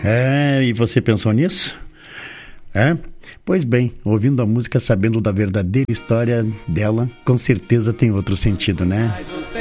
E você pensou nisso? Pois bem, ouvindo a música, sabendo da verdadeira história dela, com certeza tem outro sentido, né?